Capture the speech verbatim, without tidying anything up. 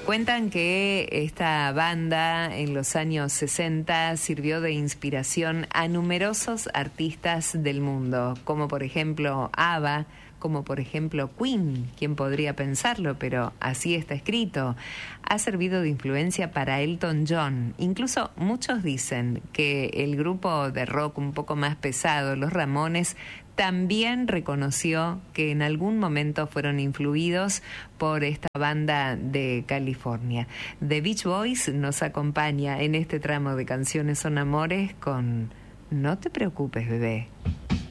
Cuentan que esta banda en los años sesenta sirvió de inspiración a numerosos artistas del mundo, como por ejemplo ABBA, como por ejemplo Queen, ¿quién podría pensarlo? Pero así está escrito. Ha servido de influencia para Elton John. Incluso muchos dicen que el grupo de rock un poco más pesado, los Ramones, también reconoció que en algún momento fueron influidos por esta banda de California. The Beach Boys nos acompaña en este tramo de Canciones son Amores con No te preocupes, bebé.